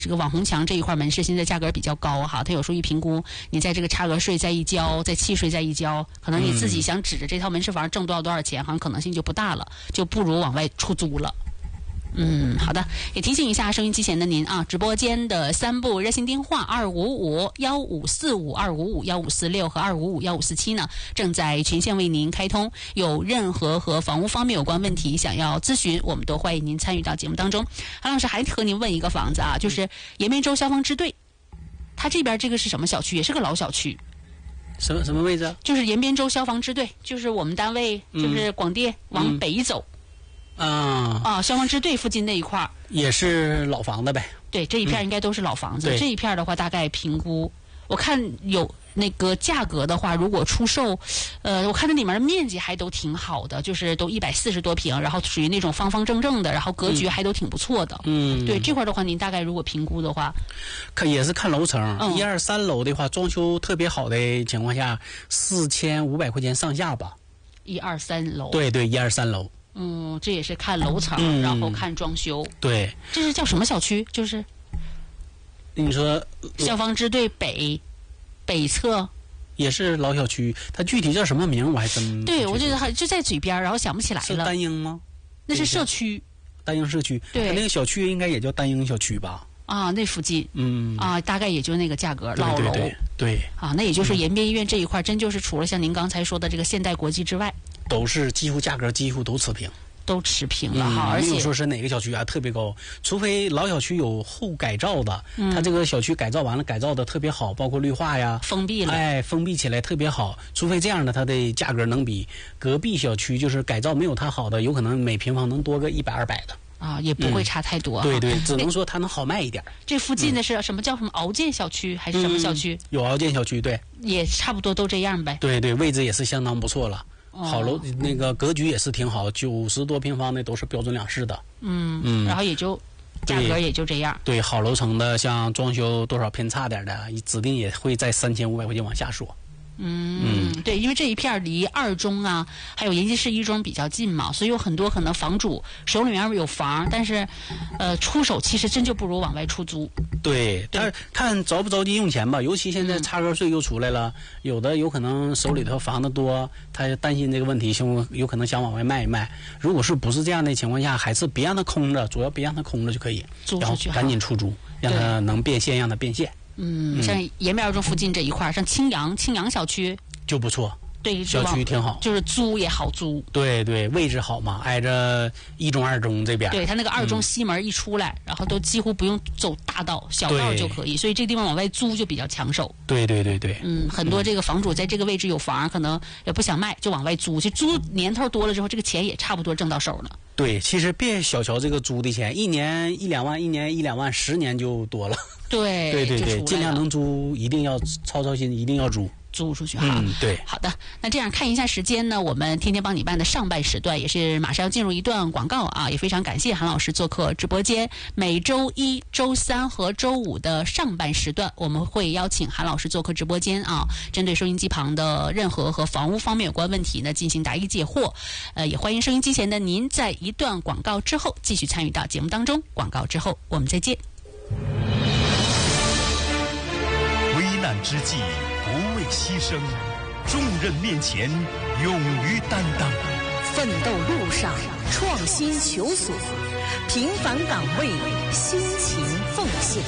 这个网红墙这一块门市现在价格比较高哈，它有时候一评估，你在这个差额税再一交，再契税再一交，可能你自己想指着这套门市房挣多少钱，好像可能性就不大了，就不如往外出租了。好的，也提醒一下收音机前的您啊，直播间的3部热线电话255-1545、255-1546和255-1547呢，正在全线为您开通。有任何和房屋方面有关问题想要咨询，我们都欢迎您参与到节目当中。韩老师还和您问一个房子啊，就是延边州消防支队，它这边这个是什么小区？也是个老小区。 什么位置？ 就是延边州消防支队，就是我们单位，就是广电往北走。消防支队附近那一块也是老房子呗。 对，这一片应该都是老房子。这一片的话，大概评估，我看有那个价格的话，如果出售，我看那里面的面积还都挺好的，就是都140多平，然后属于那种方方正正的，然后格局还都挺不错的。对这块的话，您大概如果评估的话， 也是看楼层，1、2、3楼的话，装修特别好的情况下，4500块钱上下吧。 1、2、3楼。 对对，1、2、3楼。 这也是看楼层，然后看装修。 对， 这是叫什么小区？就是你说消防支队北侧也是老小区，它具体叫什么名我还真对，我觉得还就在嘴边，然后想不起来了。 是丹英吗？ 那是社区， 丹英社区。 对， 它那个小区应该也叫丹英小区吧？ 那附近，大概也就那个价格，老楼。 对那也就是延边医院这一块，真就是除了像您刚才说的这个现代国际之外， 都是价格几乎都持平。 都持平了哈，而且没有说是哪个小区啊特别高，除非老小区有后改造的，它这个小区改造完了，改造的特别好，包括绿化呀， 封闭了， 封闭起来特别好。除非这样的，它的价格能比隔壁小区就是改造没有它好的，有可能每平方能多个100、200的。 也不会差太多。 对对，只能说它能好卖一点。 这附近的是什么叫什么敖建小区还是什么小区？ 有敖建小区，对， 也差不多都这样呗。 对对，位置也是相当不错了。好楼那个格局也是挺好，90多平方的都是标准两室的。 然后也就价格也就这样。 对，好楼层的像装修多少偏差点的，指定也会在3500块钱往下说。 对，因为这一片离2中啊，还有延吉市1中比较近嘛，所以有很多可能房主手里面有房，但是出手其实真就不如往外出租。 对，但是看着不着急用钱吧，尤其现在差额税又出来了，有的有可能手里头房子多，他担心这个问题，有可能想往外卖一卖。如果是不是这样的情况下，还是别让它空着，主要别让它空着就可以，然后赶紧出租，让它能变现，让它变现。 像延边2中附近这一块，像青阳小区就不错， 对， 小区挺好， 就是租也好租。 对对，位置好嘛，挨着1中2中这边。 对，它那个2中西门一出来，然后都几乎不用走大道，小道就可以，所以这个地方往外租就比较抢手。 对对对对。 很多这个房主在这个位置有房，可能也不想卖，就往外租，就租年头多了之后，这个钱也差不多挣到手了。 对，其实别小瞧这个租的钱，1年1-2万，1年1-2万，10年就多了。 对对对对，尽量能租，一定要操心，一定要租出去哈。 对。 好的，那这样看一下时间呢，我们天天帮你办的上半时段也是马上要进入一段广告啊，也非常感谢韩老师做客直播间。每周1、周3和周5的上半时段，我们会邀请韩老师做客直播间啊，针对收音机旁的任何和房屋方面有关问题呢进行答疑解惑。也欢迎收音机前的您在一段广告之后继续参与到节目当中。广告之后我们再见。 危难之际不畏牺牲，重任面前勇于担当， 奋斗路上创新求索，平凡岗位辛勤奉献。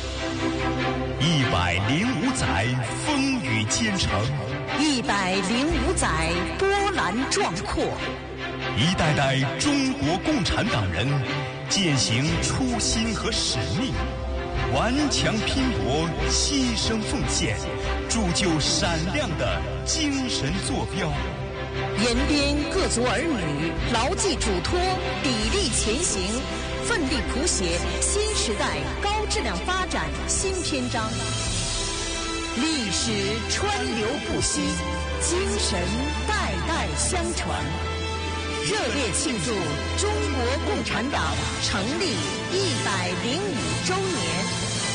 105载风雨兼程 ，105载波澜壮阔， 一代代中国共产党人践行初心和使命，顽强拼搏，牺牲奉献，铸就闪亮的精神坐标。 延边各族儿女牢记嘱托，砥砺前行，奋力谱写新时代高质量发展新篇章。历史川流不息，精神代代相传。热烈庆祝中国共产党成立105周年。